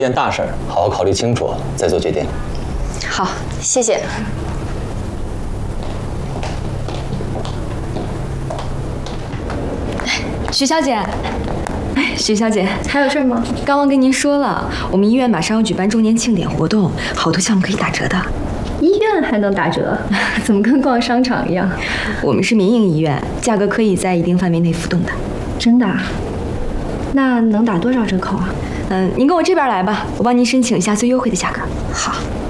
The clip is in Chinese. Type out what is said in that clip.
件大事，好好考虑清楚再做决定。 好，谢谢。 徐小姐，哎，徐小姐， 还有事吗？ 刚忘跟您说了，我们医院马上要举办周年庆典活动，好多项目可以打折的。 医院还能打折？怎么跟逛商场一样？ 我们是民营医院，价格可以在一定范围内浮动的。 真的？那能打多少折扣啊？ 您跟我这边来吧，我帮您申请一下最优惠的价格。 好。